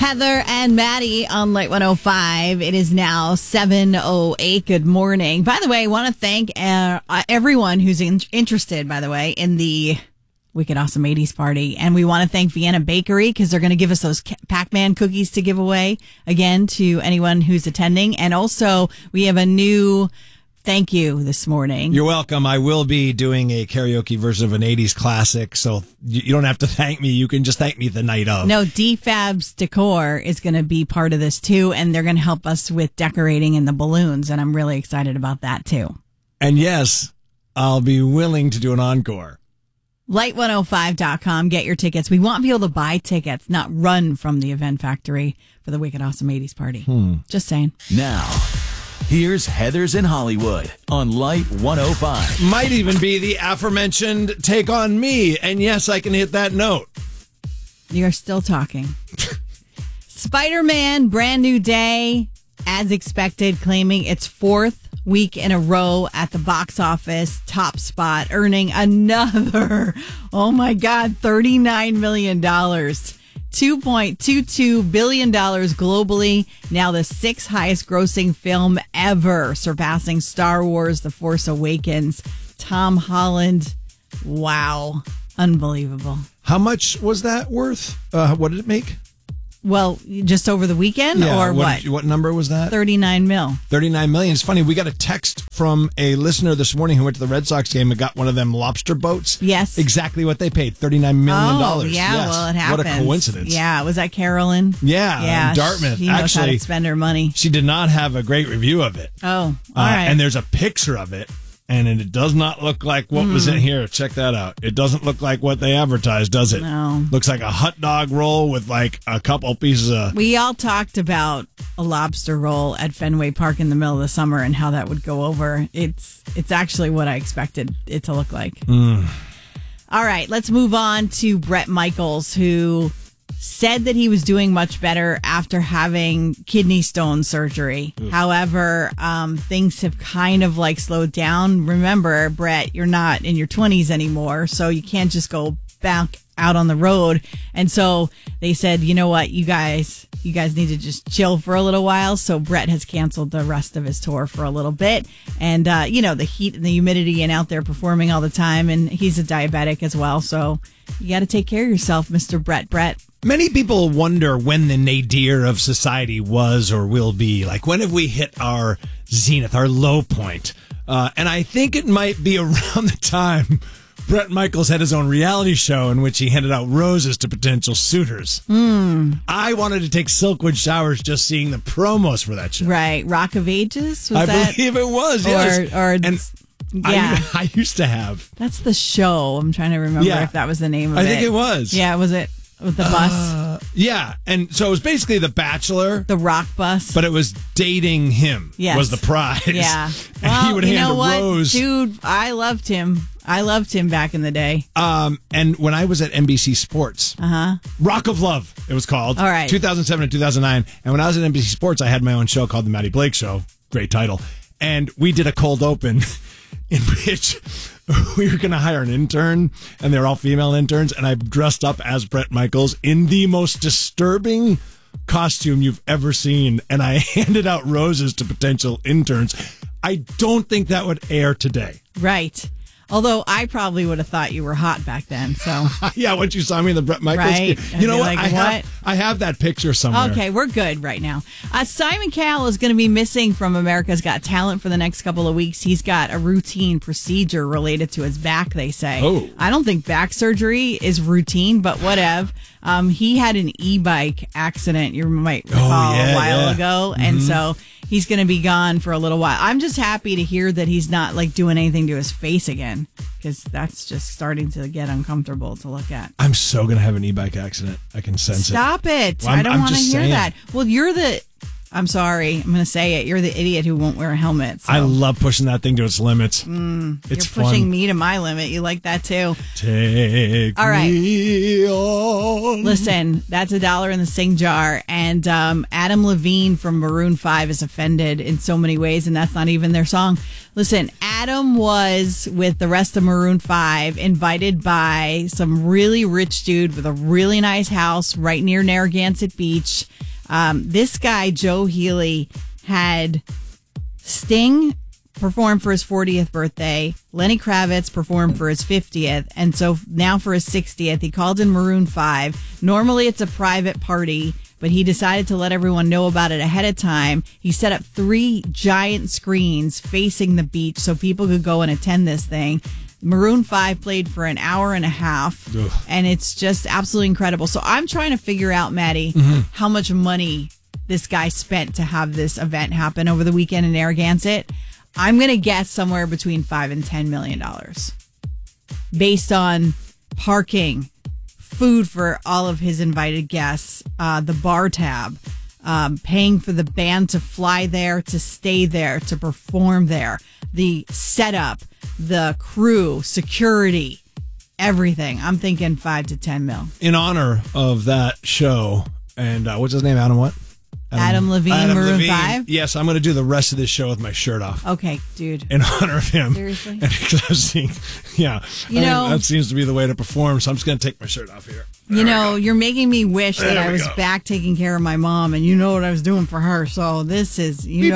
Heather and Maddie on Light 105. It is now 7:08. Good morning. By the way, I want to thank everyone who's interested, by the way, in the Wicked Awesome 80s party. And we want to thank Vienna Bakery because they're going to give us those Pac-Man cookies to give away again to anyone who's attending. And also, we have a new thank you this morning. You're welcome. I will be doing a karaoke version of an 80s classic, so you don't have to thank me. You can just thank me the night of. No, DFAB's Decor is going to be part of this too, and they're going to help us with decorating and the balloons, and I'm really excited about that too. And yes, I'll be willing to do an encore. Light105.com. Get your tickets. We want people to buy tickets, not run from the event factory for the Wicked Awesome 80s party. Just saying. Now, here's Heather's in Hollywood on Light 105. Might even be the aforementioned Take On Me. And yes, I can hit that note. You're still talking. Spider-Man, Brand New Day, as expected, claiming its fourth week in a row at the box office top spot, earning another, oh my God, $39 million. $2.22 billion globally, now the sixth highest grossing film ever, surpassing Star Wars The Force Awakens. Tom Holland, wow, unbelievable. How much was that worth? What did it make? Well, just over the weekend, or what? What number was that? 39 mil. 39 million. It's funny. We got a text from a listener this morning who went to the Red Sox game and got one of them lobster boats. Yes. Exactly what they paid. $39 million. Oh, yeah. Yes. Well, it happens. What a coincidence. Yeah. Was that Carolyn? Yeah. In Dartmouth. She knows how to spend her money. She did not have a great review of it. Oh, all right. And there's a picture of it. And it does not look like what was in here. Check that out. It doesn't look like what they advertised, does it? No. Looks like a hot dog roll with like a couple pieces of... We all talked about a lobster roll at Fenway Park in the middle of the summer and how that would go over. It's actually what I expected it to look like. All right, let's move on to Bret Michaels, who said that he was doing much better after having kidney stone surgery. However, things have kind of like slowed down. Remember, Bret, you're not in your 20s anymore, so you can't just go back out on the road. And so they said, you know what, you guys need to just chill for a little while. So Bret has canceled the rest of his tour for a little bit. And, the heat and the humidity and out there performing all the time. And he's a diabetic as well. So you got to take care of yourself, Mr. Bret. Many people wonder when the nadir of society was or will be. Like, when have we hit our zenith, our low point? And I think it might be around the time Bret Michaels had his own reality show in which he handed out roses to potential suitors. I wanted to take Silkwood showers just seeing the promos for that show. Right. Rock of Ages? I believe it was, yes. Yeah. I used to have. That's the show. I'm trying to remember if that was the name of it. I think it was. Yeah, was it? With the bus? Yeah, and so it was basically The Bachelor. The rock bus. But it was dating him was the prize. Yeah. And he would hand a rose. Dude, I loved him. I loved him back in the day. And when I was at NBC Sports, Rock of Love, it was called. All right. 2007 and 2009. And when I was at NBC Sports, I had my own show called The Matty Blake Show. Great title. And we did a cold open in which we were going to hire an intern, and they're all female interns, and I dressed up as Bret Michaels in the most disturbing costume you've ever seen, and I handed out roses to potential interns. I don't think that would air today. Right. Although I probably would have thought you were hot back then. So yeah, once you saw me in the Bret Michaels, right. You know what? I have that picture somewhere. Okay, we're good right now. Simon Cowell is going to be missing from America's Got Talent for the next couple of weeks. He's got a routine procedure related to his back, they say. Oh. I don't think back surgery is routine, but whatever. He had an e-bike accident, you might recall, a while ago, and so he's going to be gone for a little while. I'm just happy to hear that he's not like doing anything to his face again, because that's just starting to get uncomfortable to look at. I'm so going to have an e-bike accident. I can sense Stop it. Well, I don't want to hear that. Well, you're the I'm sorry. I'm going to say it. You're the idiot who won't wear a helmet. So. I love pushing that thing to its limits. It's You're pushing fun. me to my limit. You like that too. Take All right. me on. Listen, that's $1 in the sing jar. And Adam Levine from Maroon 5 is offended in so many ways, and that's not even their song. Listen, Adam was, with the rest of Maroon 5, invited by some really rich dude with a really nice house right near Narragansett Beach. This guy, Joe Healy, had Sting perform for his 40th birthday. Lenny Kravitz performed for his 50th. And so now for his 60th, he called in Maroon 5. Normally it's a private party, but he decided to let everyone know about it ahead of time. He set up 3 giant screens facing the beach so people could go and attend this thing. Maroon 5 played for an hour and a half, and it's just absolutely incredible. So I'm trying to figure out, Maddie, how much money this guy spent to have this event happen over the weekend in Narragansett. I'm going to guess somewhere between $5 and $10 million based on parking, food for all of his invited guests, the bar tab, paying for the band to fly there, to stay there, to perform there, the setup, the crew, security, everything. I'm thinking 5 to 10 mil. In honor of that show, and what's his name? Adam what? Adam Levine, Maroon 5? Yes, I'm going to do the rest of this show with my shirt off. Okay, dude. In honor of him. Seriously? Yeah. You know, that seems to be the way to perform, so I'm just going to take my shirt off here. You know, you're making me wish that I was back taking care of my mom, and you know what I was doing for her. So this is,